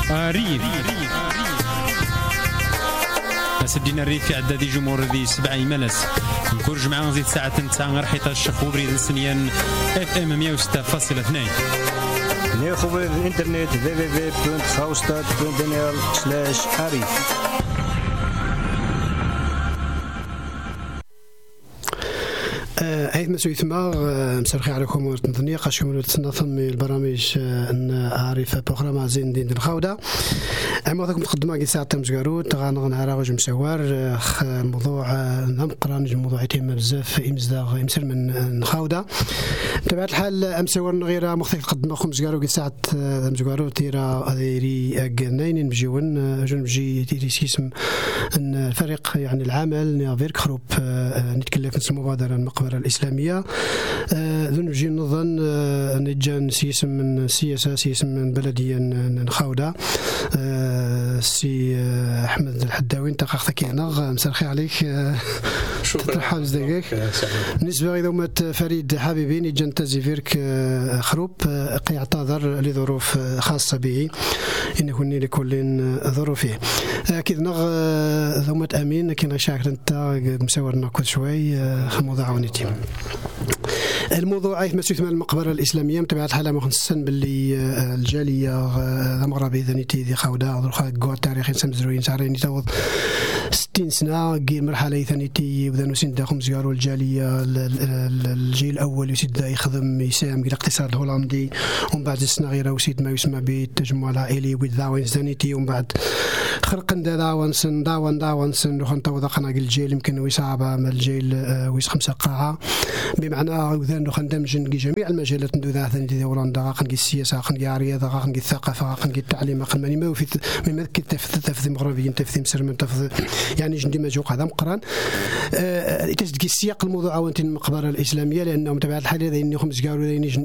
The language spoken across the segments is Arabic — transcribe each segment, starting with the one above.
ريف سدينا الريف في عداد جمهور ذي 7 ملس نكون جمعة زيد ساعة نتاع غير حيت الشخو بريد السنيان FM 106.2 نيخو بريد الانترنت www.gaustad.nl/arif. عيد مسوي ثمار مسرخي عليكم ورتنظني قاشكم تنظم البرامج عارفة بروغرام زين دين الخودة عمودكم تقدموا كي ساعة تمزقارو تغانغ نعراج مسوار موضوع نمقرا نجم موضوع يتم بزاف إمزداغ يمسر من الخودة بطبيعة الحال مسوار غير مختلف تقدموا خم مزقارو كي ساعة مزقارو تيرا ذيري أجنين نمجيون جون بجي تيري سيسم الفريق يعني العمل نيافيرك خروب نتكلم في المبادرة المقبرة الإسلامية ذو نجي نظن نجان سيسم من السياسة سيسم من بلدية نخاودة سي أحمد الحداوي انت قاختك يعنى مسرخي عليك تطرح حالز دقيق بالنسبة إذا مات فريد حبيبي نجان تزيفيرك خروب يعتذر لظروف خاصة به إنه هني لكل ظروفه أكيد نغ ذو مات أمين كنا شاكر انت مسورنا كل شوي موضوع عونيتي الموضوع عايث مسوي ثمان المقبرة الإسلامية متابعة الحالة مخصصا باللي الجالية المغربية ذنيتي ذي خاودة ذو قوة تاريخي سمزروين سعرين يتوض 60 سنة قيل مرحلة ثانيتي وذا نسين داخم زيارو الجالية الجيل الأول يسيد يخدم يساهم بالاقتصاد الهولندي ومن بعد السنة غيره وسيد ما يسمى بالتجمع العائلي والدعوة ثانيتي ومن بعد خلق داون سن وخن توضقنا الجيل يمكن ويصعب من الجيل ويس 5 قاعة بمعنى وذن خندمج جميع المجالات ندو ذا ثاني هولندا خنقي السياسة خنقي الرياضة خنقي الثقافة خنقي التعليم خنقي ما في مما تفذ مغربيين تفذ مسلمين تفذ يعني جندي مجوق هذا مقران تسدق السياق الموضوع وانت المقبرة الإسلامية لأنهم تبع الحال هذا إني خمس قالوا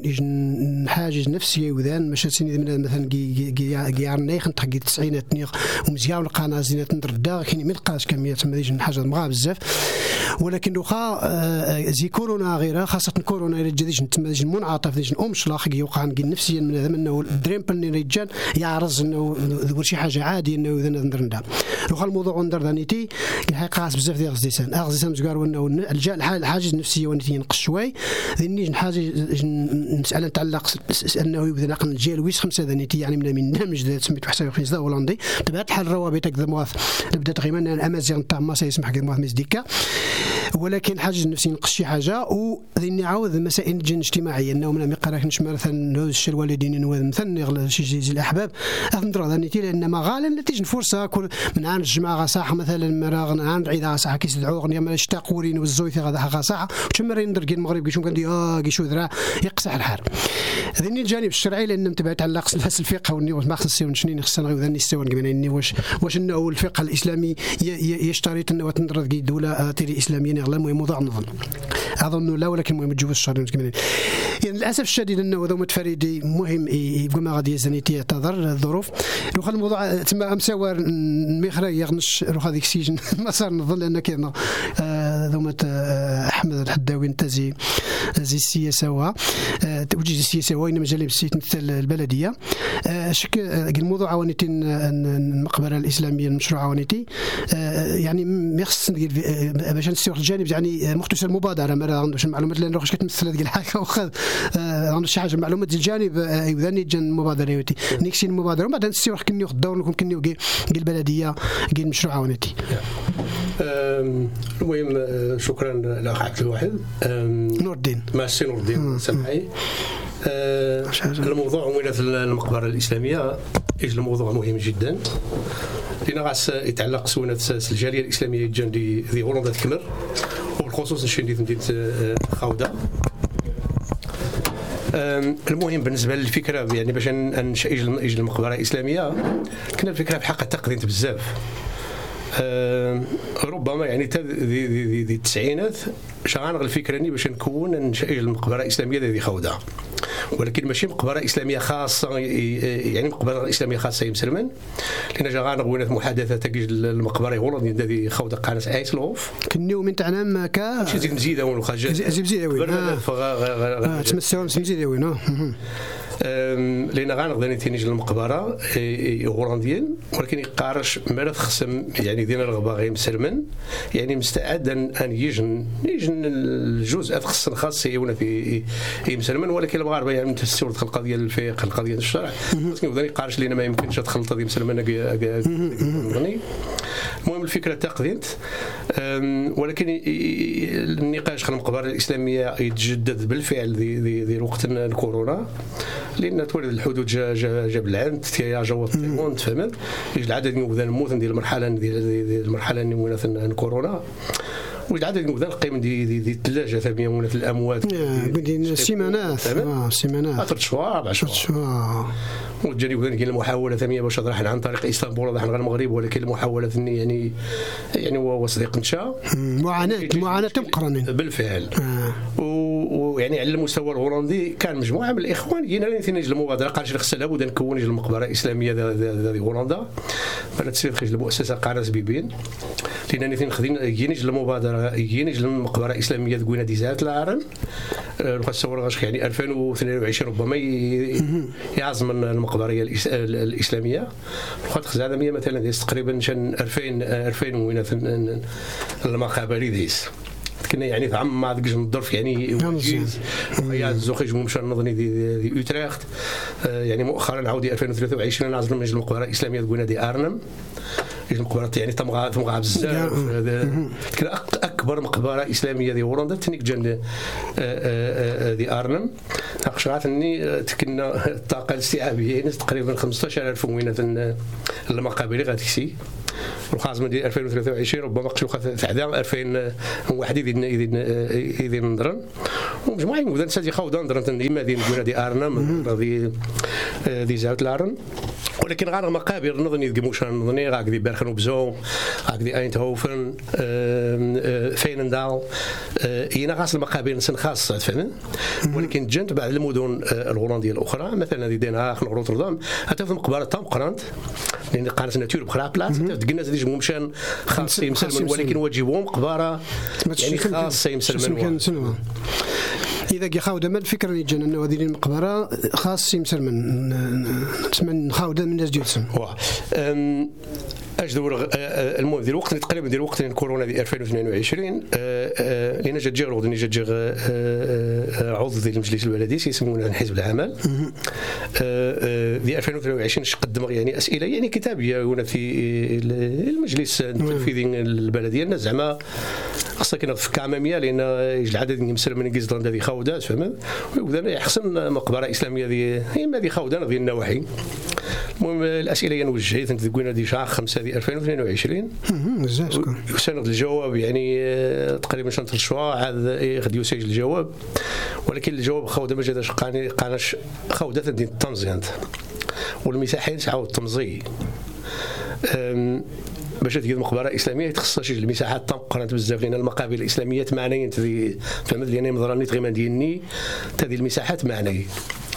يجن حاجز نفسي وذان مش سني مثلا جيارني خن تحقق 90 نيق ومزياو القناة زينة ندردا كاين من قاش كمية ما يجن حاجة مغاب بزاف ولكن دوخا زي كورونا غيرها خاصة كورونا الجديد نتمازج المنعطف ديج أمشلاخ يوقع نفسيا من هذا منه الدريم بلني رجال يعرض إنه ذكر شي حاجة عادي إنه إذا ندرندا دوخا الموضوع ندر ذانيتي الحقيقة بزاف ديال غزيسان مزقار وإنه الجال الحاجز النفسية ونتي ينقص شوي ذني حاجة مسألة تعلق أنه يبدأ نقل الجيل ويس 5 ذانيتي يعني من نمج ذات سميت حساب خيزة هولندي تبعت حال روابط كذا مواث نبدأ تقريبا الأمازيغ تاع ما سيسمح كذا مواث مزديكا ولكن حاجز النفسي ينقص شي حاجة وذني عاود مسائل جن اجتماعية أنه من يقرأ نش مثلا هوز الوالدين مثلا يغلى شي الأحباب أندرا ذانيتي لأن ما غالبا نتيجة فرصة كل من عن الجماعة صح مثلا مراغ عن عيدا صح كيس دعوغ يا ماش تاقورين والزويث هذا حقا صح وتمرين درك المغرب كيشوف كندي كيشو ذرا يقصح الحال ذني الجانب الشرعي لأن متبعت على قص الفقه والني ما خص يسوي شنين خصنا غير ذني يسوي كمان واش انه الفقه الإسلامي يشترط انه تندرج دولة تيري إسلامية يغلى موضوع نظن أظن لا ولكن مهم تجوز الشرع كمان يعني للأسف الشديد أنه ذو متفردي مهم يبقى ما غادي يزنيتي يعتذر الظروف روح الموضوع تما مساور مخرج يغنش روح هذيك السجن ما صار نظن لأن كنا ذو مت أحمد الحداوي انتزي زي السياسة وجه السياسة وين مجال بسيط مثل البلدية شك الموضوع عوانيتي المقبرة الإسلامية المشروع عوانيتي يعني ميخص باش نسير الجانب يعني مختص المبادرة ما عندوش المعلومات لأن روحش كتمثل هذه الحاجة وخذ عنده شي حاجة معلومات الجانب يذني جن المبادرة يوتي نيكسين المبادرة وبعدين نسير كني ياخذ دور لكم كني وجي البلدية جي المشروع عوانيتي المهم شكرا لأخ عبد الواحد نور الدين ماشي نور الدين سامحي الموضوع ملف المقبرة الإسلامية الموضوع مهم جدا لأن غاس يتعلق سوينة الجالية الإسلامية جندي ذي هولندا تكمر وبالخصوص الشيء اللي مدينة خاودة المهم بالنسبة للفكرة يعني باش ننشأ المقبرة الإسلامية كنا الفكرة بحق تقديمت بزاف ربما يعني ذي التسعينات شغال الفكرة اني باش نكون ننشأ المقبرة الإسلامية ذي خاودة ولكن ماشي مقبرة إسلامية خاصة يعني مقبرة إسلامية خاصة يمسلمن لأن جاغانا غوينات محادثة تجي المقبرة هولندي ذي خاودة قانس آيسلوف كنيو من تعنام كا شي زيد مزيدة وين وخرج زيد مزيدة وين تمسوا مزيدة وين لان غنغدا تينيج المقبره هولنديين ولكن يقارش مرض خصم يعني دينا الرغبه غير مسلمن يعني مستعد ان يجن الجزء خص خاص يونا في مسلمن ولكن المغاربه يعني تفسير الخلقه ديال الفقه الخلقه ديال الشرع ولكن غادي يقارش لينا ما يمكنش تخلط هذه مسلمن غني. المهم الفكره تقديت ولكن النقاش خلال المقبره الاسلاميه يتجدد بالفعل ذي وقت الكورونا لان تولد الحدود جا بالعند جاوا الطيمون تفهمت العدد يوذا الموت ديال المرحله اللي ولات الكورونا والعدد يوذا القيم دي الثلاجه ثانيه ولات الاموات بدين سيمانات 3 شهور 4 شهور وجاني كاين المحاوله ثانيه باش نروح عن طريق اسطنبول راح غير المغرب ولكن المحاوله ثانيه يعني هو صديق نشا معاناه مقرنين بالفعل ويعني على المستوى الهولندي كان مجموعه من الاخوان جينا ثاني المبادره قال خصنا لابد نكون المقبره الاسلاميه ذي هولندا بلد سير خرج المؤسسه قارس بيبين لانني ثاني خدين يجيني المبادره يجيني المقبره الاسلاميه كوينا ديزات العالم نتصور غاش يعني 2022 ربما يعزم المقبره الاسلاميه وقت خزانه مثلا تقريبا شن 2000 وين المقابر ديس كنا يعني ثعم ما دقش الظرف يعني ويا الزوخيج مشى نظني دي اوتريخت يعني مؤخرا عاودي 2023 عزم من المقبره الاسلاميه كوينا دي ارنم المقبره يعني تمغى بزاف كنا اكبر مقبره اسلاميه دي هولندا تنيك جن دي ارنم اخشاتني تكنا الطاقه الاستيعابيه تقريبا 15000 وين المقابر غاتكسي الخازم ديال 2023 ربما قشو تعدا 2001 يدين نضرن ومجموعه مدن سادي خاودا نضرن ديما دي ارنم دي زاوت لارن ولكن غير مقابر نظني ديموشان نظني راك دي بيرخن وبزو راك دي اينتهوفن فينندال هنا غاس المقابر نسن خاصه فهمت ولكن جنت بعض المدن الهولنديه الاخرى مثلا دي دين هاخ روتردام حتى في مقبره تام قرانت لان قالت ناتور بخرا بلاص تقلنا زيد مشان خاص يمسلمن ولكن واجبهم مقبره يعني خاص يمسلمن إذا جاء ما الفكرة اللي جانا إنه هذه المقبرة خاص يمسلمن نتمنى خاودة من الناس جالسين. أجدور المهم ديال الوقت تقريبا ديال الوقت الكورونا ديال 2022 لأن جا جير غادي جا عضو ديال المجلس البلدي يسمونه حزب العمل ديال 2022 قدم يعني أسئلة يعني كتابية هنا في المجلس التنفيذي البلدي الناس زعما خاصة كنا في كعمامية لأن العدد يمسر من قيزدان هذه خاودات فهمت وذا يحسن مقبرة إسلامية هذه خاودات هذه النواحي. المهم الأسئلة ينوجهت أنت تقولنا دي شهر 5 2022 وسند الجواب يعني تقريبا شهر 3 شهور عاد غادي يسجل الجواب ولكن الجواب خاودة ما جاتش قاناش خاودات ديال التنزيل والمساحين عاود تمزي باش تجي المقبره اسلاميه تخصها شي المساحات تنقرنت بزاف لان المقابر الاسلاميه معنيين فهمت لان مضراني تغيما ديالني هذه المساحات معنيه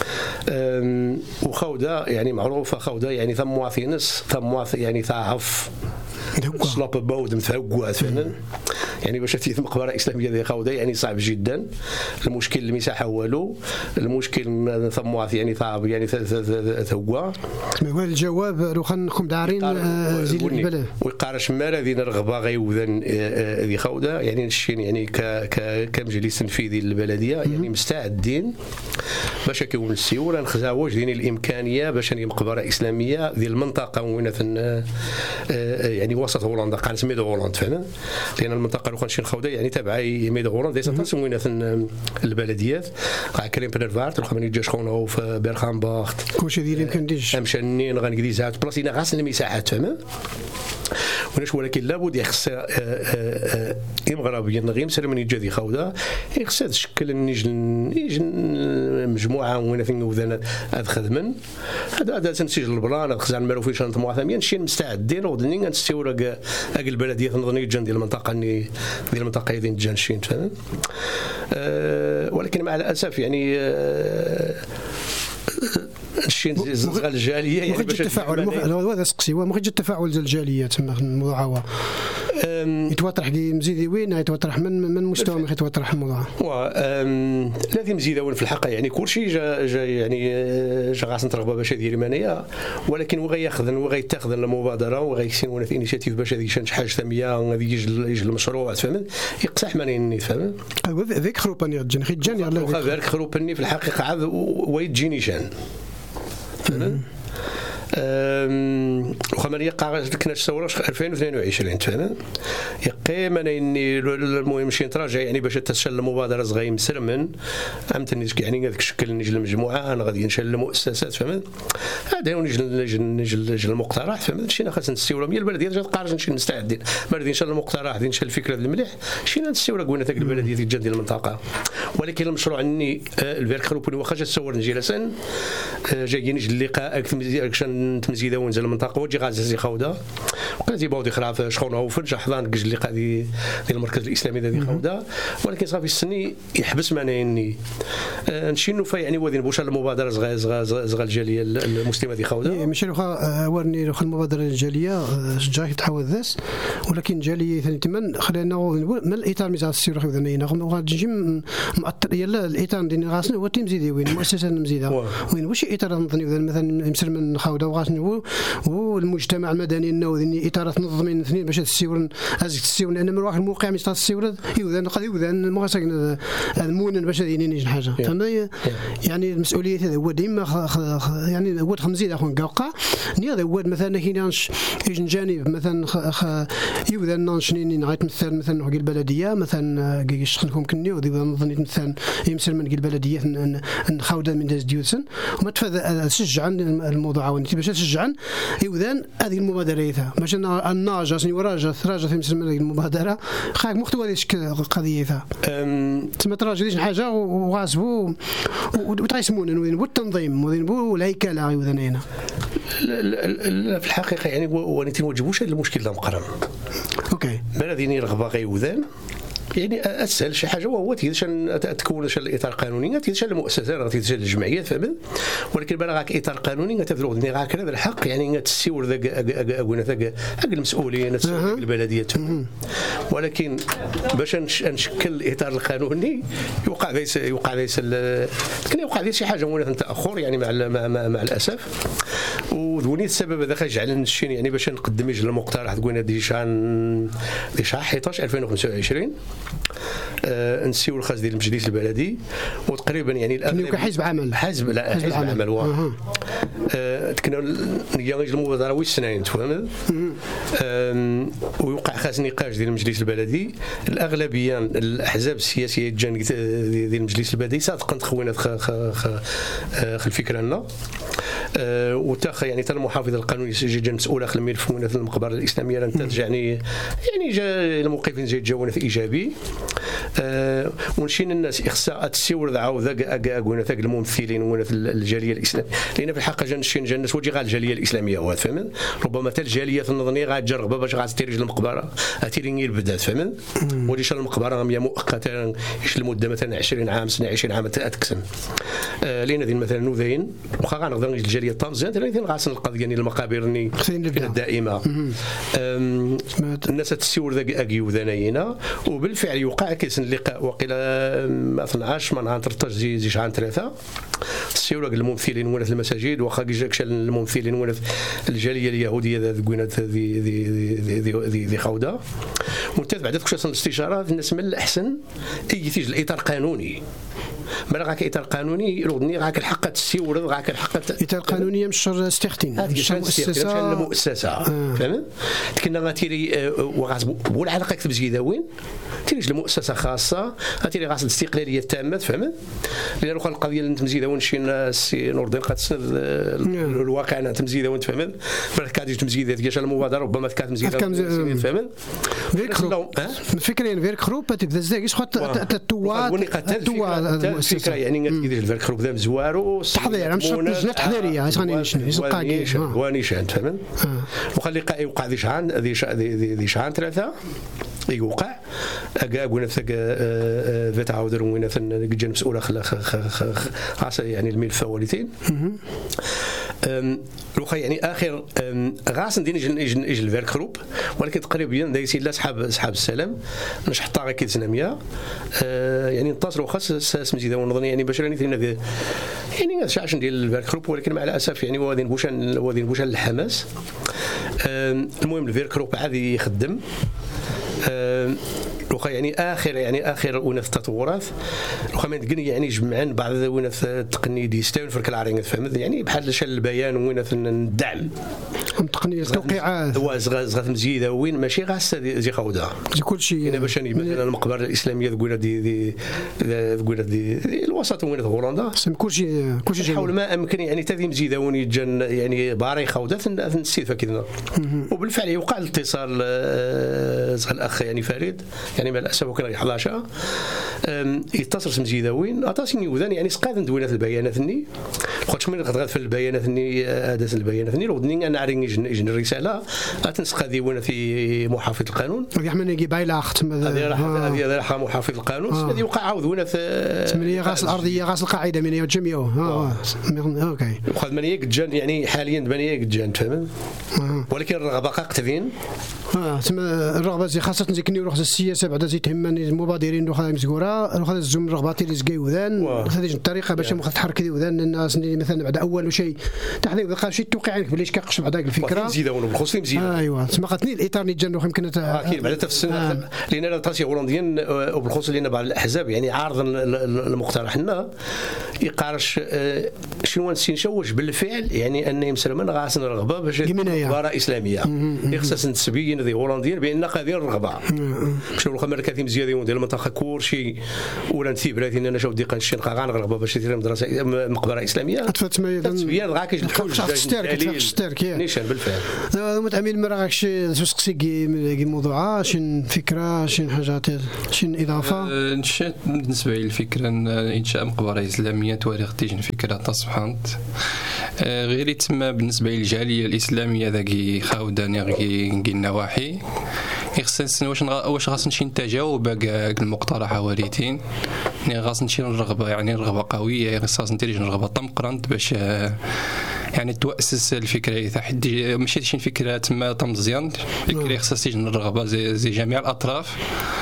وخوده يعني معروفه خوده يعني ثم مواطنس يعني ثاعف سلاب بود متهوى فهمت يعني باش تجي مقبره اسلاميه ذي خوده يعني صعب جدا المشكل المساحه والو المشكل ثم يعني صعب يعني ثوى هو الجواب روخنكم دارين زيد البلد ويقارش مالا ذي الرغبه غيوذن ذي خوده يعني الشين يعني كمجلس تنفيذي للبلديه يعني مستعدين باش يكون السيوله نخزاوج دين الامكانيه باش ني مقبره اسلاميه ذي المنطقه وين يعني وسط هولندا قالت ميد هولندا فهمت لان المنطقه الاخرى شي خوده يعني تابعه ميد هولندا تسمونا في البلديات كريم بنرفارت رقم يجي شكون في بيرخامباخت كلشي ديال يمكن ديش مشانين غنقدي زات بلاصينا غاسل المساحات فهمت ولكن لابد يخص مغربيا غير مسلم من يجي خوده يخص تشكل نيج مجموعه وين في وذن خدمن هذا تنسجل البلان خزان مالو في شنط معثمين شي مستعدين ودني نستورق البلديه نظني جن ديال المنطقه ديال المنطقه ديال جنشين فهمت ولكن مع الاسف يعني الشين زغال الجاليه يعني باش التفاعل هذا سقسي هو مخرج التفاعل ديال الجاليه تما المضاعفه يتوطرح كي مزيدي وين يتوطرح من مستوى ما يتوطرح الموضوع لازم مزيده وين في الحقيقه يعني كل شيء جا يعني جا غاس نترغب باش دير مانيا ولكن وغياخذ وغيتاخذ المبادره وغيكسين في انيشيتيف باش هذيك شي حاجه ثانيه غادي يجي المشروع تفهم يقصح ماني فهم ذيك خروباني جاني على ذاك خروباني في الحقيقه عاد ويجيني شان فهمت وخمن يقع كنا الثوره 2022 تفهم يقيم انا اني المهم شي نتراجع يعني باش تسلم مبادره صغيره مسرمن فهمتني يعني هذاك الشكل نجي المجموعه انا غادي نشل المؤسسات فهمت هذا نجي المقترح فهمت شينا خاص نستيورا من البلديه جات قارج نمشي نستعد بلدي نشل المقترح غادي نشل الفكره المليح شينا نستيورا قلنا تاك البلديه ديال ديال المنطقه ولكن المشروع اني الفيرك خروبوني واخا جا تصور نجي لسن جايين نجي اللقاء تمزيده ونزل المنطقه وجي غازي خوده وقالت يباودي خراف شخونه وفرج حضان كج اللقاء ديال المركز الاسلامي ديال خوده ولكن صافي السني يحبس معنا اني نمشي نوفا يعني ودي نبوش المبادره صغا الجاليه المسلمه ديال خوده ماشي واخا ورني المبادره الجاليه جاي تحاول ذاس ولكن جاليه ثاني تمن خلينا من الاطار ميزان السير خذنا غادي نجي يلا الاطار ديال غاسن هو تمزيدي وين مؤسسه مزيده وين واش اطار نظني مثلا يمسر من خوده وغاسن والمجتمع المدني النوذي اطارات منظمين اثنين باش تسيورن ازك تسيورن انا من واحد الموقع مش تسيورن يوذن قد يوذن مغاسك المونن باش ينيش حاجه فما يعني المسؤوليه هذا هو ديما يعني هو خمزيد اخو نقاقا ني هذا هو مثلا كاينش جانب مثلا يوذن نشنين نغيت مثلا نحكي البلديه مثلا يشخنكم كني ودي نظني مثلا يمسر من البلديه نخاوده من داز ديوسن وما تفاد تشجع الموضوع وانت باش تشجع يوذن هذه المبادره باش الناجه سني وراجه ثراجه في مثل المبادره خاك محتوى ديك القضيه تما تراجع شي حاجه وغاسبوا وتقسمون وين التنظيم وين الهيكله يوذن هنا في الحقيقه يعني ونتي نوجبوش هذا المشكل ده مقرن اوكي بلديني رغبه غيوذن يعني اسهل شي حاجه وهو تيدشان تكون الاطار القانوني تيدشان المؤسسات تيدشان الجمعيات فهمت ولكن بلا غاك اطار قانوني تفرض لي غاك هذا الحق يعني تسيور ذاك اقولنا ذاك المسؤولين البلديه ولكن باش نشكل الاطار القانوني يوقع ليس شي حاجه ولا تاخر يعني مع الاسف وذوني السبب هذا خجعل نشين يعني باش نقدم المقترح تقولنا دي شهر 11 2025 نسيو الخاص ديال المجلس البلدي وتقريبا يعني الان حزب عمل حزب عمل كنا نيجي المبادره وي سنين تفهم ويوقع خاص نقاش ديال المجلس البلدي الاغلبيه الاحزاب السياسيه ديال المجلس البلدي صادقا تخونات خ الفكره لنا وتاخ يعني حتى المحافظه القانونيه جا مسؤوله خل الملف من المقبره الاسلاميه نتاج يعني جا الموقفين جاونا في ايجابي ونشين الناس اخصاء تسيور عاود قلنا ثاق الممثلين ولا في الجاليه الاسلاميه لان في الحقيقه جا الناس وجي غا الجاليه الاسلاميه واد فهمت ربما حتى الجاليه النظنيه غتجرب باش غتيرج المقبره تيريني البدات فهمت ودي شال المقبره هي مؤقته المده مثلا 20 عام سنه 20 عام تاكسن لين هذه مثلا نوذين واخا غنقدر نجي الجاليه الطنجه ثاني غاسن القضيه ديال المقابر الدائمه الناس تسيور ذاك اكيو ذناينا وبالفعل يوقع كيسن اللقاء وقيل 12 من عام 13 زي شهر 3 السيور الممثلين ولا في المساجد واخا جاك الممثلين ولا في الجاليه اليهوديه ذات كوينات ذي خوده وانت بعد كشف الاستشارات الناس من الاحسن تيجي الاطار القانوني ما غاك اطار قانوني رغني غاك الحق تسيور غاك الحق اطار قانوني مش استختين المؤسسه فهمت كنا غاتيري وغاسبوا العلاقه كتب زيده وين تيجي المؤسسه خاصه غاتيري غاس الاستقلاليه التامه فهمت لان الاخرى القضيه اللي تمزيده وين شي ناس نور الدين قاتسند الواقع انا تمزيده وين فهمت كادي تمزيده ديال المبادره ربما كانت مزيده فهمت فكرين فيرك خروب تبدا زاكيش خاطر الفكره يعني كيدير الفيرك خروب ذا مزوار تحضير مش لجنه تحضيريه غادي نشنو واني شان فهمت وخلي يوقع ذي شهر 3 يوقع قلنا ثق ذات عاودر وين جا مسؤوله خاصه يعني الملف والدين لوخا يعني اخر غاس ندير يجي الفيرك جروب ولكن تقريبا دايسين لا صحاب السلام مش حتى غير كيتسناميا يعني انتصروا خاص سمزيدا ونظن يعني باش راني يعني شاش ندير الفيرك جروب ولكن مع الاسف يعني وادين بوشان الحماس. المهم الفيرك جروب عادي يخدم لوخا يعني اخر وناس التطورات لوخا ما نقول يعني جمعان بعض وناس التقنيه دي يستاون في الكلارين فهمت يعني بحال شال البيان وناس الدعم التقنيه التوقيعات زغات مزيده وين ماشي غاس زي خوده كلشي انا باش مثلا المقبره الاسلاميه تقول دي الوسط وين هولندا كلشي حول ما امكن يعني تادي مزيده وين يجن يعني باري خوده السيفه كذا وبالفعل يوقع الاتصال زغ الاخ يعني فريد يعني مع الاسف وكان يحلاشا يتصل مزيداوين عطاسني وذان يعني سقاد ندوينات البيانات ني خاطش من غاد في البيانات ني هذا البيانات ني ودني انا عارين يجن الرساله تنسقادي وانا في محافظ القانون هذه حنا نجي بايله اخت هذه راح محافظ القانون هذه وقع عاود وانا في 8 غاس الارضيه غاس القاعده من الجميع اوكي وخذ من يجن يعني حاليا 8 يجن فهمت ولكن الرغبه قاقتين تما الرغبه زي خاصه زيكني روح السياسه بعدا زي تهمني المبادرين روح مزغوره روح الزوم الرغبات اللي زكاي وذان هذه الطريقه باش مخ تحرك دي وذان الناس مثلا بعد اول شيء تحضير بقى شي توقيع عليك بليش كيقش بعدا الفكره مزيده وبخصوص مزيده ايوا تما قاتني الاطار اللي جا يمكن اكيد بعدا تفسر لان انا تاسي هولنديين وبالخصوص لنا بعض الاحزاب يعني عارض المقترح لنا يقارش شنو نشوش بالفعل يعني ان مسلمان غاسن الرغبه باش مباراه اسلاميه يخصص نسبيين ذي هولنديين بان قادين الرغبه شنو الخمر كثير مزيادين ديال المنطقه كورشي ولا نثيب راه انا شوف ديقان شي غان الرغبه باش يدير مدرسه مقبره اسلاميه تبيان غاكش الحوج نيشان بالفعل متعمل مراكش سقسي موضوعات شن فكره شن حاجات شن اضافه بالنسبه للفكره انشاء مقبره اسلاميه تواريخ تيجن فكره تصبحت غير تما بالنسبه للجاليه الاسلاميه ذاكي خاوداني غي النواحي يخصنا واش خاص نمشي نتجاوب كاع المقترحه وريتين خاص نمشي الرغبه يعني الرغبه قويه خاص ندير الرغبه طمقرنت باش يعني تؤسس الفكره تحدي ماشي شي فكره تما مزيان فكره خاص تيجي الرغبه زي جميع الاطراف.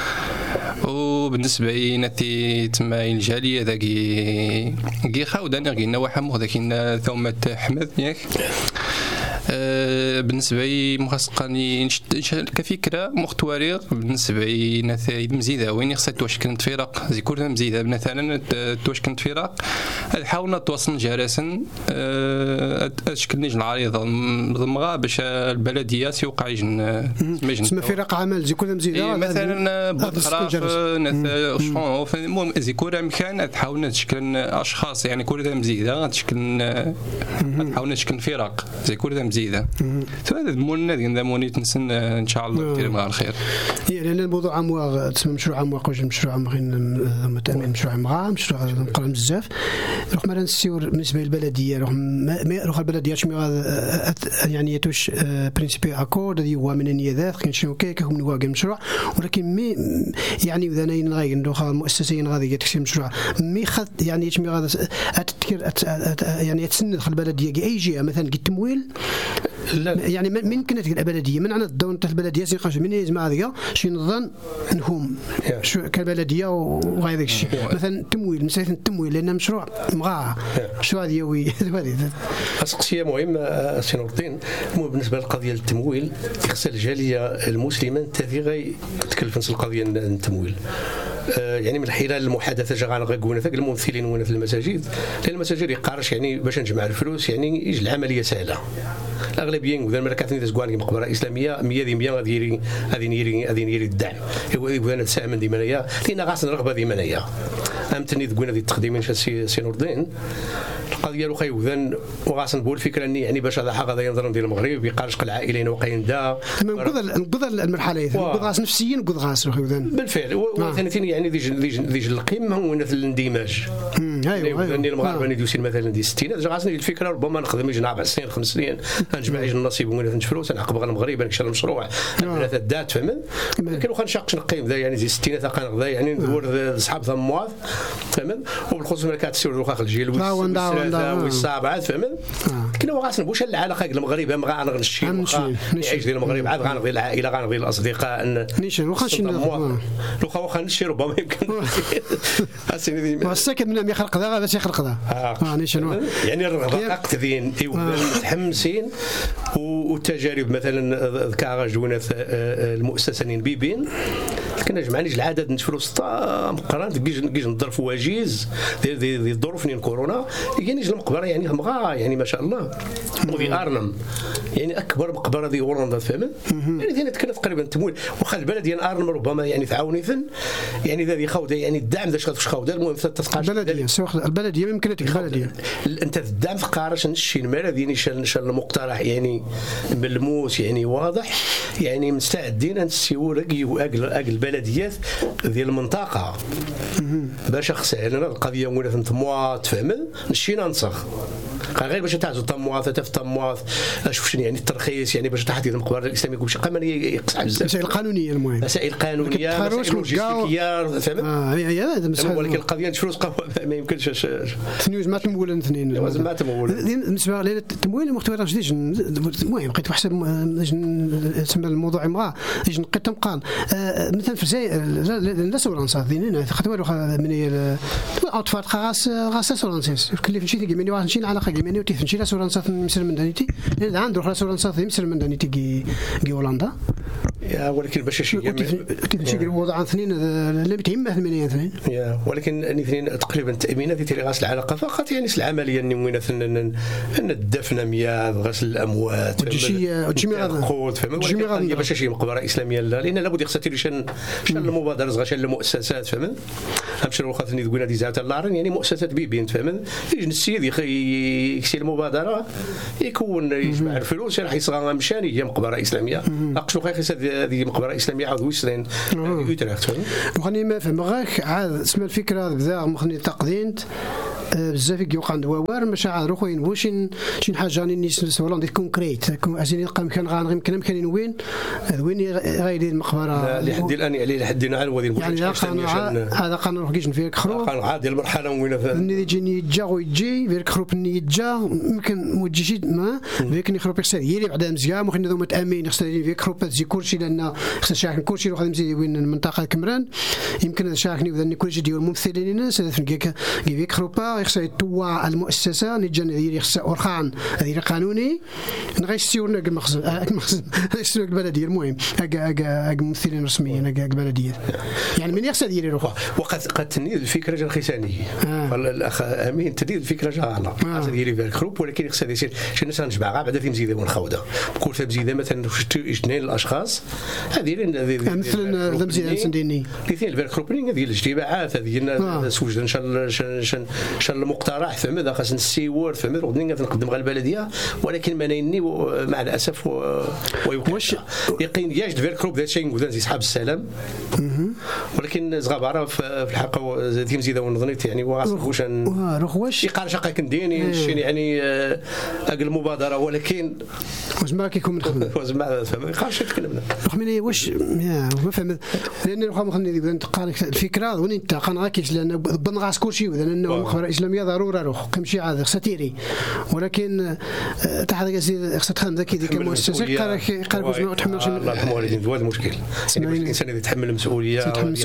وبالنسبه لي تما الجاليه ذاكي خاوداني غي النواحي مو ذاك ثومه حمد ياك بالنسبه لي مخصقني كفكره مختوارير بالنسبه لي نتائج مزيده وين خصها توشكل فرق زي كل مزيده مثلا توشكل فرق حاولنا نتواصل جالسا اشكل نجي العريضه ضمغا باش البلديه يوقع يجن اسمها فرق عمل زي كل مزيده مثلا بخراف شونف المهم زي كل مكان حاولنا نشكل اشخاص يعني كل مزيده تشكل حاولنا نشكل فرق زي كل مزيده هذا مولنا ديال موني تنسن ان شاء الله كثير مع الخير يعني لان الموضوع امواغ تسمى مشروع امواغ واش مشروع امغين متامين مشروع امغا مشروع مقرم بزاف روح ما نسيور بالنسبه للبلديه روح البلديه يعني يتوش برينسيبي اكورد اللي هو من النيادات كاين شنو كيكهم من واقع المشروع ولكن يعني ذانين غاين روح المؤسسين غادي يتكسي مشروع خد يعني يتمي غادي تذكر يعني تسند البلديه اي جهه مثلا التمويل يعني من كانت البلديه من عند الدون تاع البلديه سيقاش من يجمع هذيا شي نظن انهم شو كبلديه وغير داك الشيء مثلا التمويل مساله التمويل لان مشروع مغا شو هذه هذه اسقسيه مهم سي نور الدين بالنسبه للقضيه التمويل خص الجاليه المسلمه تاذي غي تكلف نفس القضيه التمويل يعني من خلال المحادثه جا غنقولنا ثاك الممثلين وانا في المساجد لان المساجد يقارش يعني باش نجمع الفلوس يعني يجي العمليه سهله الاغلبيه وذا المركات تزكوان مقبره اسلاميه 100% غادي نيري الدعم وانا نتسامن ديما انايا لان غاس الرغبه ديما انايا امتني تقولنا ذي التقديمين سي نور الدين القضيه الاخرى وذن وغاس نقول الفكره اني يعني باش هذا حق هذا ينظر ديال المغرب يقارش العائلين واقعين دا نقض المرحله نقض غاس نفسيا نقض غاس وذن بالفعل وثاني يعني ديج القمه وين في الاندماج ايوه يعني المغاربه اللي دوسين مثلا دي 60 غاسني الفكره ربما نخدم يجي 4 سنين 5 سنين نجمع يجي النصيب وين نفلوس نعقب غير المغرب نكشر المشروع ثلاثه دات فهمت لكن واخا نشاقش نقيم ذا يعني زي 60 ثقه يعني ندور اصحاب ثموات فهمت وبالخصوص ملكات السير واخا الجيل هولندا والصابعات فهمت كنا واغاس نبوش العلاقه المغرب ما غنغ نشي يعيش ديال المغرب عاد غنغ العائله غنغ الاصدقاء نيشان واخا نشي ربما يمكن الساكن من يخلق ذا باش يخلق ذا نيشان يعني الرقاق تذين متحمسين والتجارب مثلا ذكر جونا المؤسسه بيبين كنا جمعنا العدد نتفلوس مقران كيجي نضرب في واجيز ديال الظروف نين كورونا يعني المقبره يعني مغا يعني ما شاء الله في ارنم يعني اكبر مقبره ديال هولندا فهمت يعني دينا كانت تقريبا تمويل واخا البلد ديال ارنم ربما يعني تعاوني يعني ذي خوده يعني الدعم ذا شغل خوده المهم تتقاش البلديه يمكن البلديه انت الدعم قارش نشي المال ديني شان المقترح يعني ملموس يعني واضح يعني مستعدين نسيو رقي البلديات ديال المنطقه باش خصنا القضيه ولا تموا تفهم نشينا نسخ غير باش تعزو طمواث تفطمواث شوف شنو يعني الترخيص يعني باش تحديد المقبره الاسلاميه كلشي قام يقصع بزاف مسائل قانونيه المهم مسائل قانونيه مسائل لوجستيكيه فهم ولكن القضيه فلوس ما يمكنش تنيوز ما تمول اثنين لازم ما تمول بالنسبه للتمويل المختبر جديد المهم بقيت واحد تسمى الموضوع امراه يجي نقيت مقال مثلا في الجزائر لا سورانسا دينا خاطر والو من اطفال غاس سورانسيس كلي فشي تيجي مني واحد نشي على مني وتفنشي لا سورانسا مسر من دانيتي عنده لا سورانسا مسر من دانيتي كي هولندا يا ولكن باش شي تمشي الوضع اثنين اللي تهمه ثمانيه اثنين يا ولكن اثنين تقريبا التامينات ديال غسل العلاقه فقط يعني العمليه نموينا ان الدفن مياه غسل الاموات وتجميع باش شي مقبره اسلاميه لان لابد يخصها شان المبادره صغار شان المؤسسات فهمت امشي خاطرني تقولنا دي زعما لارن يعني مؤسسات بيبين فهمت يجي السيد يكسي المبادره يكون يجمع الفلوس راح يصغى مشان هي مقبره اسلاميه اقشو خاص هذه مقبره اسلاميه عاود ويسرين يوتريخت وخني ما فهم غاك عاد اسم الفكره بدا مخني تقدينت بزاف كيوقع دوار ماشي عاد روحين واش شي حاجه نيس هولندا كونكريت عايزين يلقى مكان غير يمكن مكان وين غايدين المقبره لحد الان عليه لحد الان هو يعني هذا قانون روح كيجن فيك خرو قانون عادي المرحله وين اللي يجيني يتجا ويجي فيك خروب يتجا يمكن موجي ما فيك نخروب يخسر يلي بعدا مزيان ممكن هذوما تامين يخسر فيك خروب تجي كلشي لان خسر شاك كلشي روح مزيان وين المنطقه كمران يمكن شاكني وذني كلشي ديال الممثلين الناس هذا فيك خروبا يخسر يتوع المؤسسه نجن يخسر ورخان هذه قانوني نغيسيو نق المخزن نغيسيو البلديه المهم ممثلين رسميين البلديه يعني من يخسر يدير روحه وقد تنيد الفكره جا الختانيه الاخ امين تنيد الفكره جا غلط ديالي في الجروب ولكن يخسر يصير شي ناس نجمع بعدا في مزيده ونخوده كل مزيده مثلا اثنين الاشخاص هذه مثلا مزيده سنديني الاثنين في الجروب ديال الاجتماعات هذه سوجد ان شاء الله مقترح فهمت خاص نسيور فهمت غادي نقدم غير البلديه ولكن ما نيني مع الاسف واش يقين يجد في الجروب ذا شيء نقول زي اصحاب السلام ولكن زغباره في الحلقه ديال مزيده ونظنيت يعني واش يقال شقه كنديني يعني المبادره ولكن واش ما كيكون من خدمه واش ما فهم خاش تكلمنا خميني واش ما فهم لان الواحد خليني نقال الفكره وين انت قناكيش لان بنغاس كلشي لانه مخبره اسلاميه ضروره روح كمشي عاد ستيري ولكن تحت خصها تخدم ذاك كمؤسسه قال واش ما تحملش الوالدين هو المشكل الانسان اللي يتحمل المسؤوليه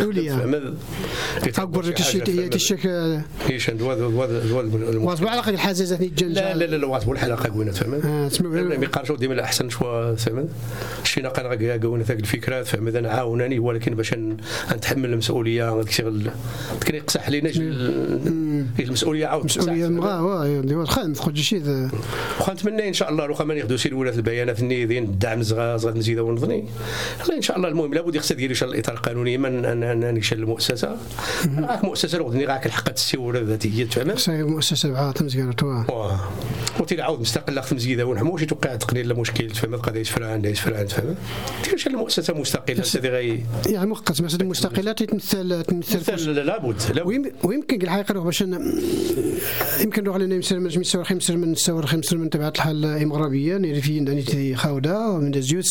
اكبر تشك ايش واصبح على قد الحزازات الجنجه لا واصبح الحلقه قوينا فهمت ما يقارشوا ديما الاحسن شويه فهمت شينا قال قوينا ذاك الفكرات فهمت انا عاوناني ولكن باش نتحمل المسؤوليه هذاك الشيء كان يقصح لينا المسؤوليه عاود مسؤوليه اللي هو الخدم خد شي ونتمنى ان شاء الله لو ما ياخذوا سير ولا في البيانات النيذين الدعم صغار نزيدوا ونظني ان شاء الله المهم لابد يخص ديالو شال الاطار القانوني من نشل المؤسسه راك مؤسسه غادي راك الحق السيوله الذاتيه تمام صحيح مؤسسه بعات مزيانه وتعاود مستقله في مزيده ونحموش توقع تقنين لا مشكل فهمت قضيه فرعان فهمت تيش المؤسسه مستقله هذه يعني مؤقت مثلا مستقله تمثل لابد ويمكن الحقيقه باش يمكن نروح لنا مسر من تبعات الحال المغربيه نيرفين داني خاوده من الزيوسن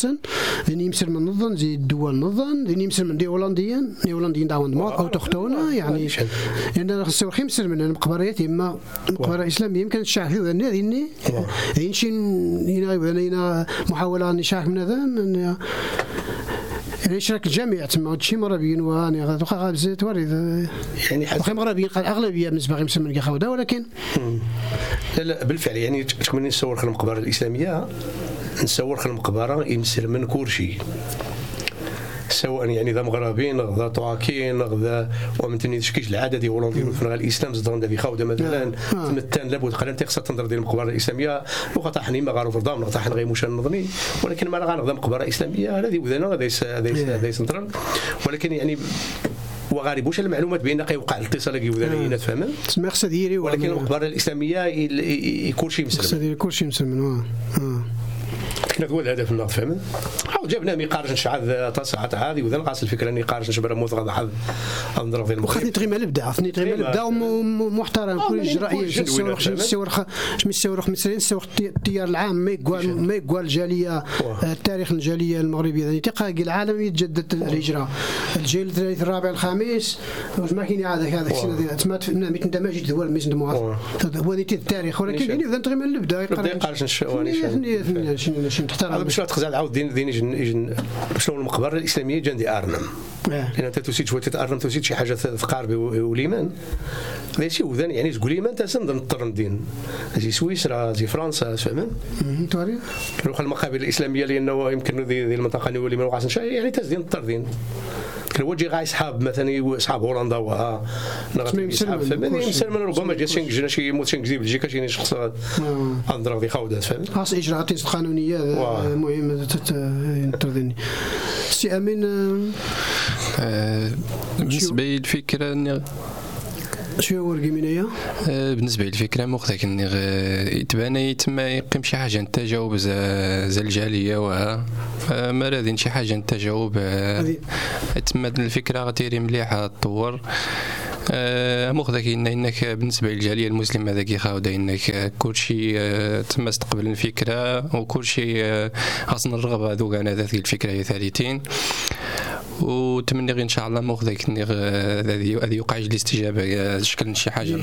ذي يمسر من نظن زي الدول نظن ذي يمسر من دي هولنديين داون مارك أو تختونا يعني خصو خمسر من المقبرات إما مقبرة إسلامية يمكن الشعب ذا ذي ينشين هنا محاولة نشاح من هذا من يشارك الجميع تما هادشي مغربيين واني غادي زيت وارد يعني حتى مغربيين قال اغلبيه بالنسبه غير مسلمين كخوده ولكن لا بالفعل يعني تكون نصور خل المقبره الاسلاميه نصور خل المقبره يمسل من كلشي سواء يعني ذا مغربيين ذا طواكين ذا ومن تنيشكيش العاده دي هولنديين في الاسلام زدران ذي خوده مثلا تمتان لابد قال انت خصها تنظر ديال المقبره الاسلاميه وقطعني ما غارو فرضام نقطع غير مش نظني ولكن ما غنغ مقبره اسلاميه هذه وذانا هذا يسنترن ولكن يعني وغالب واش المعلومات بان كيوقع الاتصال كيوذانيين تفهم تسمى خصها ديري ولكن المقبره الاسلاميه كلشي مسلم خصها ديري كلشي مسلم كنا هو الهدف النهض فهمت او جبنا ميقارج شعاد تصعد هذه وذا القاس الفكره اني قارج شبره موثق حظ نضرب في المغرب خاطني تغيما الابداع محترم كل اجرائي نسورخ مثلا نسورخ التيار العام ما يقال الجاليه التاريخ الجاليه المغربيه يعني تلقى العالم يتجدد الهجره الجيل الثالث الرابع الخامس ما كاين هذا تسمات اندماج الدول مش هو التاريخ ولكن يعني اذا تغيما الابداع قارج هذا باش تخزع عاود دين شلون المقبره الاسلاميه جندي ارنم لان انت تسيت شويه تارنم تسيت شي حاجه ثقاربي وليمان ماشي وذان يعني تقول ليمان تسند نضطر ندين زي سويسرا زي فرنسا فهمت توري نروح المقابر الاسلاميه لانه يمكن ذي المنطقه اللي ما وقعش يعني تزدين نضطر دين كنوجي غاي صحاب مثلا صحاب هولندا وها مسلم ربما جا جينا شي يموت شي كذب بلجيكا شي شخص انضرب ذي خاودات فهمت خاص اجراءات قانونيه مهمه تنتظرني سي امين بالنسبه للفكره شنو هو الجمينيه بالنسبه للفكره مختك اني يتبان يتما يقيم شي حاجه التجاوب زي الجاليه وها ما رادين شي حاجه التجاوب تما الفكره غتيري مليحه تطور مخذك انك بالنسبه للجاليه المسلمه هذاك يخاود انك كلشي تم استقبل الفكره وكلشي خاصنا الرغبه ذوك انا ذات الفكره ثالثين وتمني غير ان شاء الله مخذك هذه يوقع الاستجابه شكل شي حاجه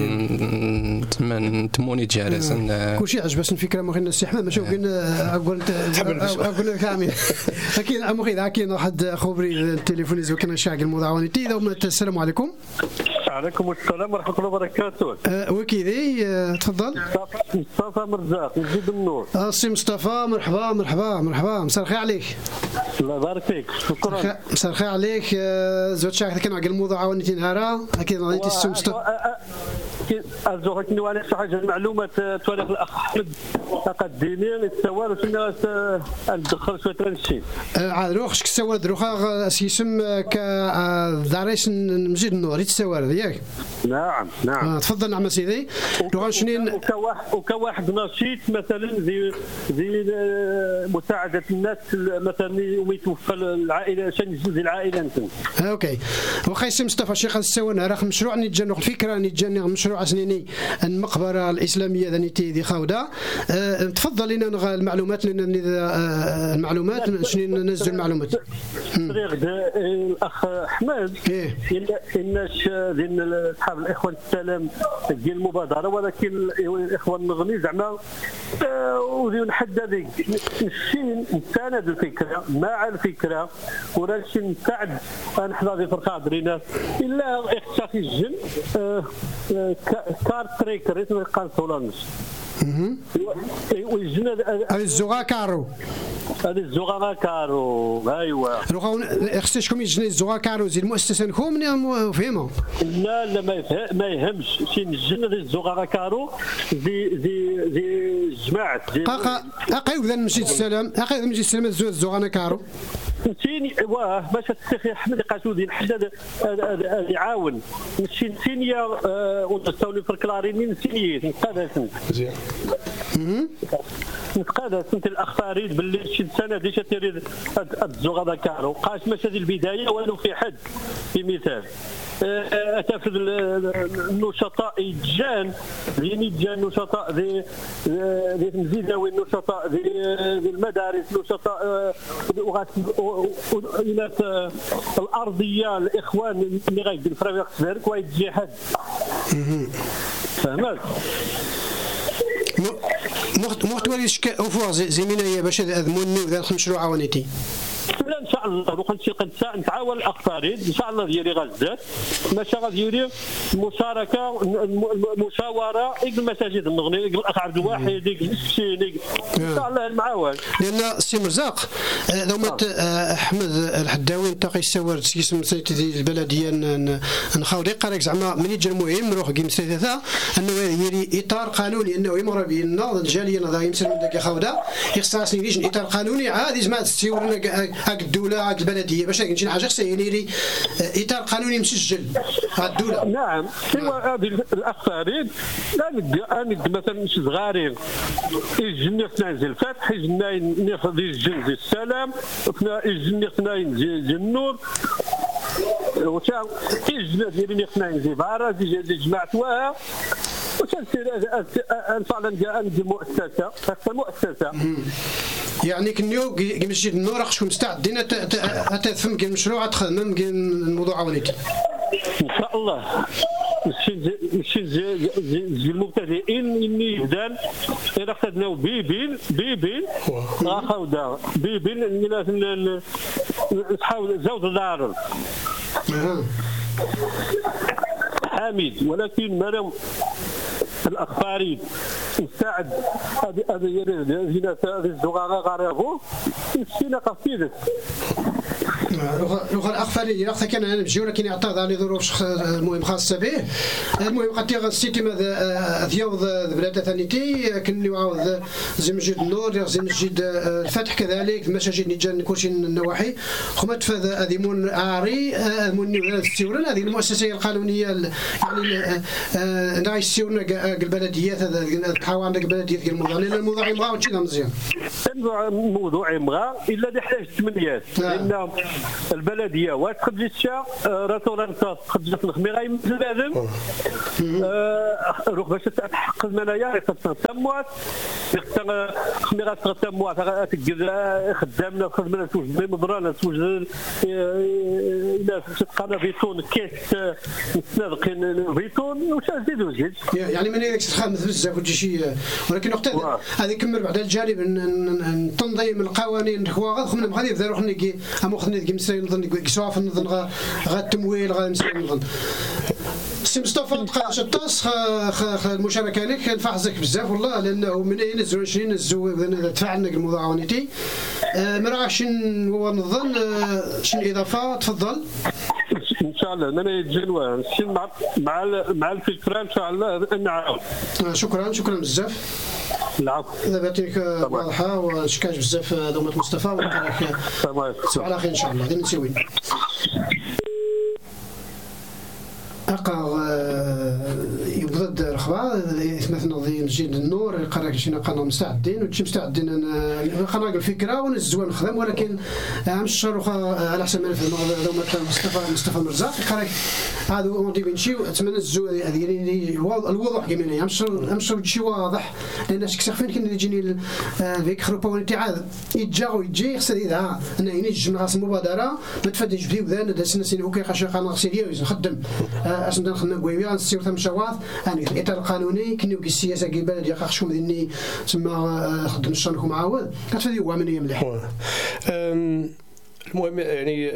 تموني جالس كلشي عجبس الفكره مخ الناس احمد ماشي اقول كامل اكيد مخي كاين واحد خبري التليفون زو كان شاعل المضاونتي السلام عليكم. عليكم السلام ورحمه الله وبركاته. وكيدي تفضل. مصطفى مرزاق من جيب النور. سي مصطفى مرحبا مساء الخير عليك. الله يبارك فيك شكرا. مساء الخير عليك زوج شايخ كان على المضاونتي نهارا اكيد غادي تستمستو ارجو كني على شي حاجه المعلومات تواريخ الاخ احمد اقدمين السوار شنو ندخل شويه تنشي عاد روخش كسوار دروخا اسم كداريس مسجد النور السوار ياك. نعم تفضل نعم سيدي. لو شنين وكواحد نشيط مثلا زي مساعده الناس مثلا يوم يتوفى العائله شنو زي العائله انت اوكي واخا اسم مصطفى شيخ السوار راه مشروع نتجنق الفكره نتجنق مشروع سنيني المقبره الاسلاميه ذنيتي دي خاوده. تفضل لنا المعلومات لان المعلومات شنو ننزل المعلومات الاخ احمد الناس ديال اصحاب الاخوان السلام ديال المبادره ولكن الاخوان النظمي زعما وديو نحدد الشين نستند الفكره مع الفكره وراشي نساعد نحضر في فرقه درينا الا اختشاف الجن كار تريكر اسمه قانصولانش الزغا كارو هذه الزغا كارو ايوا لو خصكم يجني الزغا كارو زي المؤسسه نكون فهموا لا ما يهمش شي نجن هذه الزغا كارو زي جماعه اقيو ذا المسجد السلام الزغا كارو نسيني باش الشيخ احمد قاسودي نحدد يعاون نسينيا ونستولي في الكلاريني نسيني نقادس مزيان نتقادس انت الاخ فريد باللي شي سنه ديش تريد الزغا كارو قاش ماشي هذه البدايه والو في حد في مثال أتفد النشطاء يتجان النشطاء ذي المزيداوي النشطاء ذي المدارس نشطاء إلى الأرضية الإخوان اللي غايدين في ربيع السبارك ويتجي حد فهمت محتوى أفواغ زي من هي باش أذموني وذا المشروع عوانيتي لا ان شاء الله وقنتي قد نتعاون الاقطارين ان شاء الله ديالي غزات ماشي غاديري مشاركه مشاوره المساجد النغني الاخ عبد الواحد السيني ان شاء الله المعاون لان السي مرزاق دومات احمد الحداوي نتاقي السوار سيسم سيتي البلديه نخاودي قارك زعما من يجي المهم نروح كيم ثلاثه انه يري اطار قانوني انه يمر بين الجاليه نضا يمسل من داك خوده يخصني ليش اطار قانوني عادي زعما تسيورنا هاك الدوله هاك البلديه باش نجي حاجه خصها يلي اطار قانوني مسجل هاد الدوله. نعم سوى هذه الاخبارين لا ند مثلا شي صغارين يجني خصنا ننزل الفتح يجني ناخذ الجنز السلام يجني خصنا ننزل النور وتا يجني ديالي خصنا ننزل بارا جماعتها وتنسير فعلا عندي مؤسسه يعني كنيو مسجد النور خصكم مستعدين تفهم كاين المشروع تخدم كاين الموضوع عونيتي ان شاء الله ماشي زي المبتدئين اني يبدان الى خدناو بيبين غاخودا بيبين اللي نحاول زوج دار حميد ولكن مرام الاخباري مساعد هذا هنا الزغاره غارغو مسكينه قصيده لغه الاخفاري الا كان انا نمشيو ولكن يعترض على ظروف المهم خاصه به المهم قد السيتي ذيوض بلاد ثانيتي كنيو عاود زي مسجد النور زي مسجد الفتح كذلك المساجد نيجان كلشي النواحي خمت فهذا اذيمون عاري موني ولا السيورن هذه المؤسسه القانونيه يعني نراي السيورن البلديات هذا تحاول عندك بلديات ديال الموضوع لان الموضوع يبغى وشي مزيان الموضوع يبغى الا دي حاجه الثمانيات لان البلديه وتخرج الشا راتورانتا خرجت الخميره يمثل بعدم روح باش تحقق المنايا تموات خميره تموات خدامنا خدمنا توجد مضرانه توجد الى تقنا بيتون كيس نسنادقين بيتون واش نزيدو زيد يعني من هذاك تخمس بزاف وتجي شي ولكن وقت هذه كمل بعد الجانب التنظيم القوانين هو خمنا غادي يبدا روح نيكي امخني كيمساي نظن كيسوا في النظن غا التمويل غا مساي نظن سي مصطفى تلقى شطاس المشاركه لك نفحصك بزاف والله لانه من اين نزلوا 20 نزلوا تفاعلنا الموضوع عونيتي ما راهش هو نظن شنو اضافه تفضل ان شاء الله انا يتجلوا مع الفكره ان شاء الله نعاود شكرا بزاف العفو دابا عطيك واضحه وشكاش بزاف دومه مصطفى ونتلاقى على خير ان شاء الله غادي نسوي أقا يبضد الأخبار مثلا ذي مسجد النور قرأك شينا قناة مستعدين وتشي مستعدين أنا قناة الفكرة ونزوان نخدم ولكن مش شروخة على حسب ما نفهم لو مصطفى مرزاق قرأك هذا ودي بنشيو أتمنى الزو هذه الوضوح كمان مش شيء واضح لأن شكسر فين كنا يجيني ذيك خروبة ونتعاد يجي يخسر إذا أنا يجي نغاس المبادرة ما تفدش فيه وذا ندرس نسيني أوكي خشى قناة سيريوز نخدم أصلا دخلنا قوية نسيو ثم شواط يعني الإطار القانوني كنيو السياسة كي البلد يقاخشكم ذني تسمى خدم الشانكم عاود كتفدي هو من مليح المهم يعني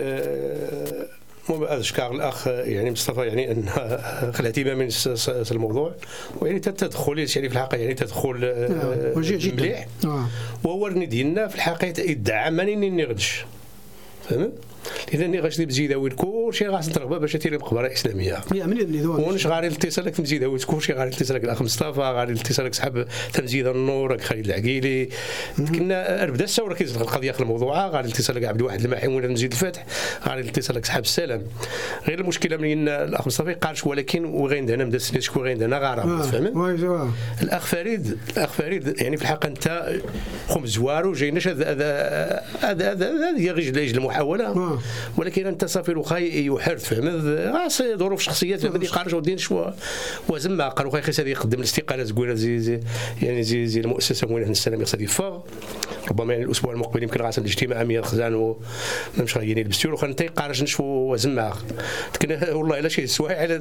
أذكر الأخ يعني مصطفى يعني أن الاهتمام من الموضوع ويعني تدخل يعني في الحقيقة يعني تدخل مليح وهو ديالنا في الحقيقة يدعمني نغدش فهمت إذا غاشي بزيداوي كلشي غاس نترغب باش تيري مقبره اسلاميه ونش غادي الاتصالك تمزيداوي كلشي غادي الاتصالك الاخ مصطفى غادي الاتصالك صاحب تمزيد النور خالد العقيلي كنا بدا الثوره كيزلق القضيه في الموضوع غادي الاتصالك عبد الواحد الماحي ولا مزيد الفتح غادي الاتصالك صاحب السلام غير المشكله من الاخ مصطفى قالش ولكن وغيندنا مدا سنيت شكون غيندنا غارم فهمت الاخ فريد يعني في الحقيقه انت خم زوارو جايناش هذا غير المحاوله ولكن انت صافي وخاي يحرث فهمت ظروف شخصيات هذه قارج ودين شو وزما قالوا خاي خص هذه يقدم الاستقاله زوينه زي يعني زي المؤسسه وين السلام يقصد يفاغ ربما يعني الاسبوع المقبل يمكن غاسل الاجتماع امير الخزان ومش غايين البستور وخا انت قارج نشوفوا زما كنا والله الا شي سوايع على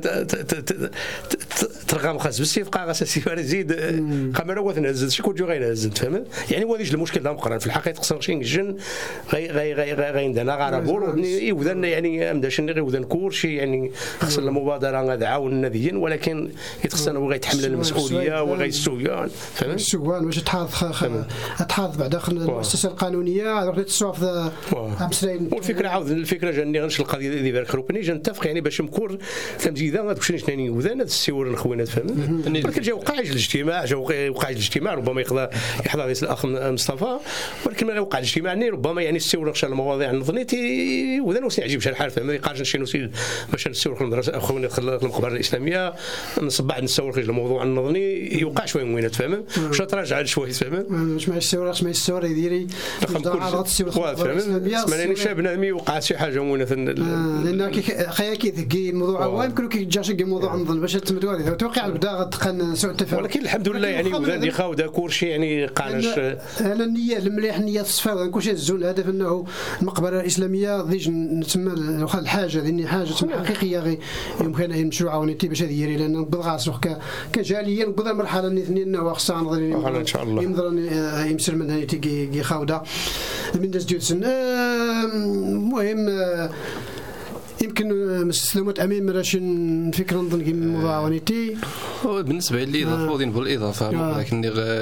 ترغم خاص بس يبقى غاس السيفار زيد قمر وثنهز شكون جو غينهز فهمت يعني هو هذا المشكل ده مقرن في الحقيقه خصنا شي نجن غي عندنا غرابور يوذن يعني امداش غيوذن كورشي يعني خصنا المبادره غتعاون الناديين ولكن يتخصنا هو غيتحمل المسؤوليه وغيسويان فهمت السوان واش تحافظ بعد داخل المؤسسه القانونيه غادي تصوف والفكره عاود الفكره جاني غنش القضيه ديال الخروبني جنتفق يعني باش مكور تمزيده غتمشي نشني وذان هذا السيور الخوينات فهمت ولكن جا وقع الاجتماع ربما يحضر الاخ مصطفى ولكن ما وقع الاجتماع ربما يعني السيور نخشى المواضيع النظنيتي وذان وسي عجيب شحال الحال فهمت ما يقارش شي نسيل باش نسيور في المدرسه اخونا في المقبره الاسلاميه نصبح نسور خرج الموضوع النظني يوقع شويه وينات فهمت واش تراجع شويه فهمت واش ما السيور يديري فهمت اسمعني شاب نامي وقع شي حاجه وينات لان خيا كي الموضوع هو يمكن كي جا شي موضوع نظن باش تمدوري توقع بدا غتقن سوء التفاهم ولكن الحمد لله يعني ولادي خاودا كلشي يعني قانش على النيه المليح النيه الصفاء كلشي الزول الهدف انه المقبره الاسلاميه ديج نتسمى واخا الحاجه ديني حاجه حقيقيه غير يمكن هي مشروع ونيتي باش هذه يري لان نبغى كجاليه نبغى المرحله الثانيه انه خصها نظري ان شاء الله ينظر يمسر من هاي تي خاودا من داز ديوتسن المهم يمكن مسلمات امين راش نفكر نظن كي مضاونيتي بالنسبه لي اضافه بالاضافه لكن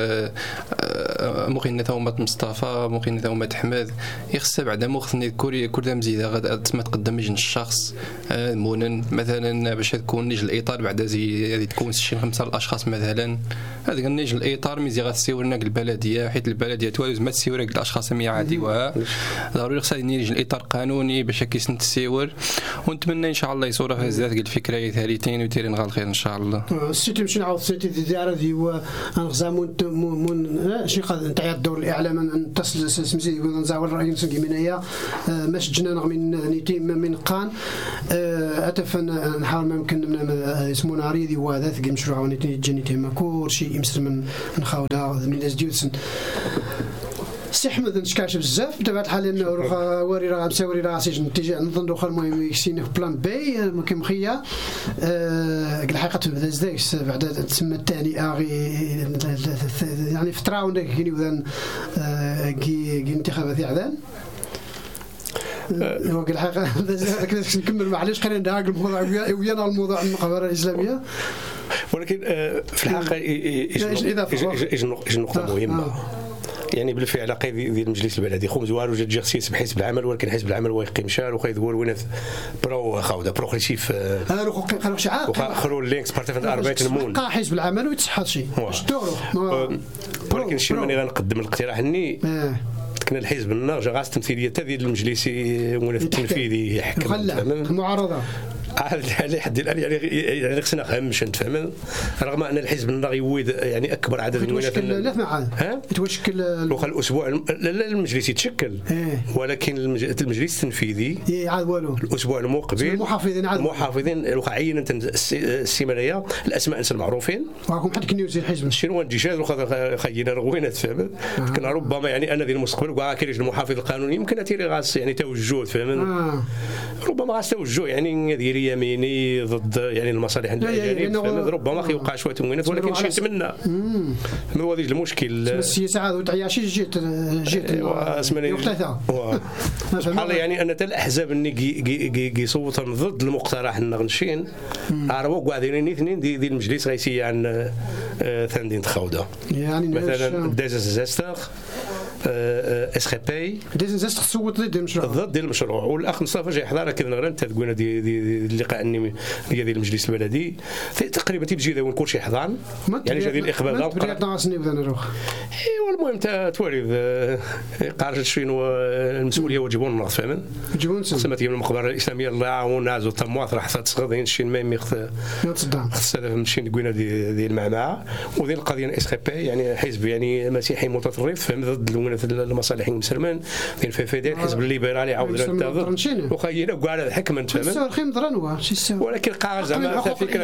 ممكن ثومه مصطفى ممكن ثومه احمد يخص بعدا مخني كل مزيده غدا تما تقدم يجن الشخص مونن مثلا باش تكون نيج الاطار بعدا زي هذه تكون شي 5 الاشخاص مثلا هذاك نيج الاطار مزي غتسيورنا البلديه حيت البلديه توالز ما تسيور الاشخاص مي عادي ضروري خصها نيج الاطار قانوني باش كيسن تسيور ونتمنى ان شاء الله يصور في هذه الفكره ثالثين وتيرين غال خير ان شاء الله السيتي مشي نعاود السيتي ديال هذه هو انغزامون شي قاد نتاع الدور الاعلام نتصل سمزي نزاول الرئيس كيمنايا ماش جنا من نيتي من قان اتفن نحاول ما يمكن اسمه ناريدي وهذا ثقي مشروع ونيتي جنيتي ما كلشي يمسر من خاودا من داز ديوسن سي احمد نشكاش بزاف بطبيعه الحال انه وري راه مساوري راسي نتيجه نظن واخا المهم يكسيني في بلان بي مخيا الحقيقه تبدا زداكس بعد تسمى التهنئه يعني في تراوند كاين وذان كي انتخابات اعلان هو الحقيقه نكمل معليش خلينا نداق الموضوع ويانا الموضوع المقبره الاسلاميه ولكن في الحقيقه نقطه مهمه يعني بالفعل قيد ديال المجلس البلدي خمس والو جات جيرسيس بحزب العمل ولكن حزب العمل هو يقيم شار وخايد هو وين برو خاودا بروغريسيف قالوا شعار خلوا اللينكس بارتيفنت 40 مون بقى حزب العمل ويتصحى شي ولكن الشيء اللي غنقدم الاقتراح اني كنا الحزب النار جا غاس التمثيليه هذه المجلس التنفيذي يحكم المعارضه على حد الان يعني خصنا نفهمش نتفهم رغم ان الحزب النار يويد يعني اكبر عدد من المنافسين يتوشكل الاسبوع المجلس يتشكل ولكن المجلس التنفيذي عاد والو الاسبوع المقبل المحافظين عينه السيمانيه الاسماء الناس المعروفين راكم حد كنيوز الحزب شنو الجهاد خينا رغوينه تفهم كنا ربما يعني ان ذي المستقبل وكاع كاين المحافظ القانوني يمكن تيري غاس يعني توجه فهم ربما غاس توجه يعني ديري يميني ضد يعني المصالح الجانب ربما يوقع شويه تموينات ولكن شي نتمنى هو هذا المشكل السياسه عاد وتعياشي جيت اسمعني بحال يعني ان الاحزاب اللي يصوتوا ضد المقترح النغنشين عرفوا قاعدين اثنين ديال المجلس غيسي عن ثاندين تخاوده يعني مثلا دازازاستر اسخابي دازازاستر صوت ضد المشروع والاخ مصطفى جاي يحضر كذا نغرا تقولنا دي اللقاء النمي ديال المجلس البلدي تقريبا تيجي ذا ونكون شي حضان يعني جا ديال الاخبار ايوا المهم توارد قارج شنو المسؤوليه واجبون الناس فهمن واجبون سمات من المقبره الاسلاميه الله يعاون نازو تمواط راح تصغدين شي ما خص هذا مشي نقولنا ديال المعمعه وديال القضيه اس خي بي يعني حزب يعني مسيحي متطرف فهم ضد من المصالح المسلمان في ديال الحزب الليبرالي عاود ننتظر وخينا وكاع الحكم تمام خيم درنوا ولكن قاعد زعما فكره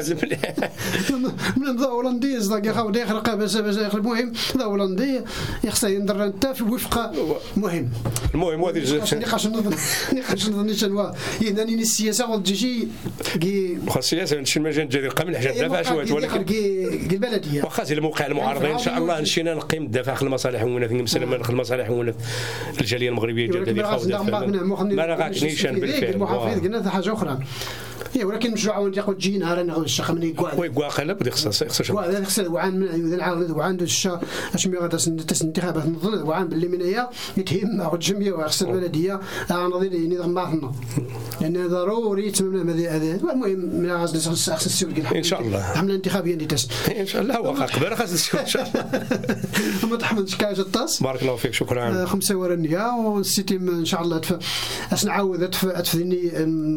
من هولنديز داك يخاود يخلق باش المهم هولندي يخص يندر انت في وفق مهم هذه نقاش نظن شنو يعني السياسه والجيشي السياسه نمشي المجال ديال قبل حاجه دافع شويه ولكن البلديه واخا زي الموقع المعارضين ان شاء الله نمشينا نقيم الدفاع عن المصالح وناث مسلمان عن المصالح وناث الجاليه المغربيه ديال هذه الخوضه ما راكش نيشان بالفعل المحافظ قلنا حاجه اخرى ولكن مشروع ياخذ جي نهار ناخذ الشقه من يقعد ويقعد بدي خصص هذا خص وعن اذا عاود وعند الشا اش مي غادا الانتخابات نظن وعن باللي من هي يتهم ناخذ جمعيه وخص البلديه نظن نظام بعضنا لان ضروري تمام هذا المهم من غاز خص السوق ان شاء الله الحمله الانتخابيه اللي ان شاء الله هو قبل خص السوق ان شاء الله ما تحملش كاج الطاس بارك الله فيك شكرا 5 ورنيه والسيتيم ان شاء الله اش نعاود اتفدني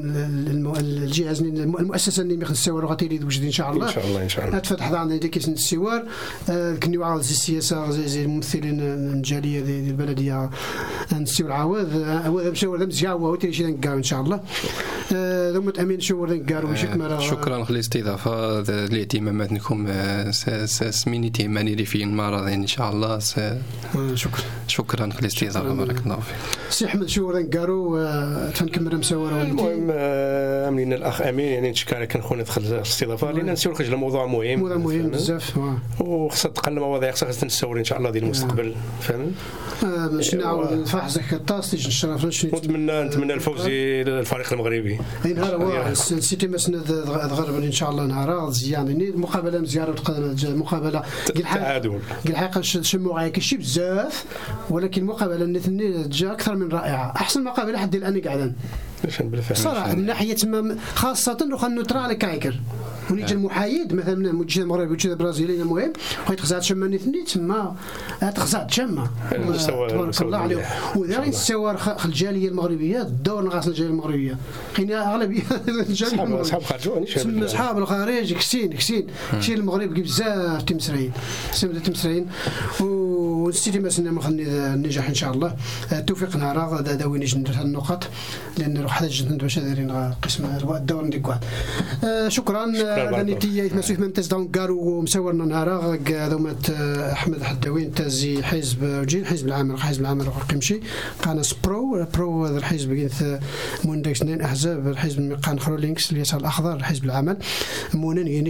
الجهاز المؤسسه اللي مخ السوار غتيريد وجدي ان شاء الله ان شاء الله اتفتح عندنا ديك السوار كنيو عاود السياسه زي الممثلين الجاليه ديال البلديه نسيو عاود هو مشاور مزيان هو تيجي نكاو ان شاء الله ثم تامين شور نكارو شكرا على الاستضافه لاهتماماتكم سمينيتي ماني في المرض ان شاء الله شكرا على الاستضافه بارك الله فيك سي احمد شور نكارو تنكمل مساوره المهم امين الاخ امين يعني نشكر كان خونا دخل الاستضافه لان نسيو خرج الموضوع مهم بزاف وخص تقل المواضيع خصها نسول ان شاء الله ديال المستقبل فهمت باش نعاود فاحزك الطاس تيجي نشرف نتمنى الفوز للفريق المغربي نهار هو السيتي مسند الغرب ان شاء الله نهار مزيان يعني المقابله مزيانه المقابله التعادل الحقيقه شموا غايك شي بزاف ولكن المقابله الاثنين جا اكثر من رائعه احسن مقابله حد الان قاعدين صراحه من ناحيه خاصه وخا نوترال كايكر ونيجي المحايد مثلا الموجه المغربي وجه البرازيلي المهم بغيت خزات شماني ثني تما تخزات شما تبارك الله عليه وذا نسوار الجاليه المغربيه الدور نغاس الجاليه المغربيه حين اغلبيه الجاليه اصحاب خارج اصحاب الخارج كسين المغرب بزاف تمسرين والسيتي مسنا مخني النجاح ان شاء الله التوفيق نهار داوي نجي ندير النقط لان روح حاجه باش دايرين قسم الدور نديك واحد شكرا نيتي يتمسك من تزدون قالوا مسورنا نهار دومت احمد حداوين تازي حزب جين حزب العمل قمشي قناص برو هذا الحزب قلت موندكس 2 احزاب الحزب قان خرولينكس اليسار الاخضر الحزب العمل مونن